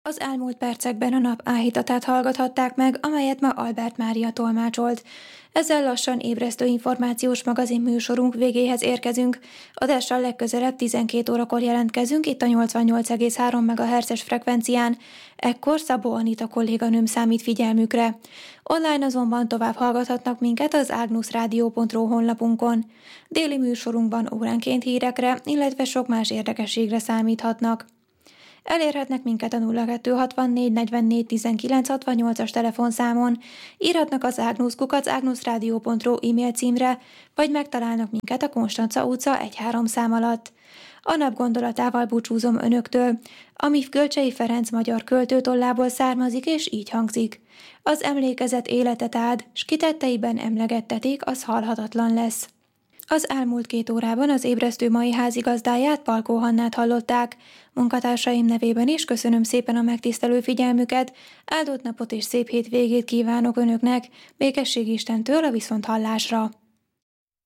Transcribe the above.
Az elmúlt percekben a nap áhítatát hallgathatták meg, amelyet ma Albert Mária tolmácsolt. Ezzel lassan ébresztő információs magazin műsorunk végéhez érkezünk. Adással legközelebb 12 órakor jelentkezünk itt a 88,3 MHz-es frekvencián. Ekkor Szabó Anita kolléganőm számít figyelmükre. Online azonban tovább hallgathatnak minket az agnusradio.ru honlapunkon. Déli műsorunkban óránként hírekre, illetve sok más érdekességre számíthatnak. Elérhetnek minket a 0264 44 19 68-as telefonszámon, írhatnak az agnus@agnusradio.ru e-mail címre, vagy megtalálnak minket a Konstanca utca 1-3 szám alatt. A nap gondolatával búcsúzom önöktől, ami Kölcsey Ferenc magyar költő tollából származik, és így hangzik. Az emlékezet életet áld, s ki tetteiben emlegettetik, az halhatatlan lesz. Az elmúlt 2 órában az ébresztő mai házigazdáját, Palkó Hannát hallották. Munkatársaim nevében is köszönöm szépen a megtisztelő figyelmüket, áldott napot és szép hétvégét kívánok önöknek, békesség Istentől a viszonthallásra.